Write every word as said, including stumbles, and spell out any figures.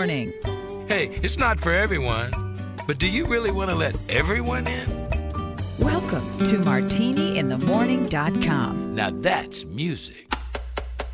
Morning. Hey, it's not for everyone, but do you really want to let everyone in? Welcome to martini in the morning dot com. Now that's music.